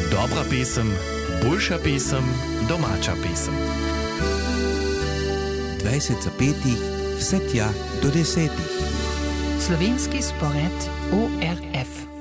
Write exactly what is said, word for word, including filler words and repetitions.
Dobra pesem, boljša pesem, domača pesem. dvajset zapetih, vse tja do desetih. Slovenski spored O R F.